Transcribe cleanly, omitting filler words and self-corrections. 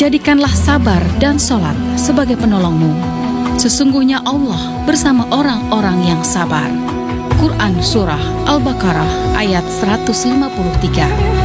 Jadikanlah sabar dan sholat sebagai penolongmu. Sesungguhnya Allah bersama orang-orang yang sabar. Quran Surah Al-Baqarah ayat 153.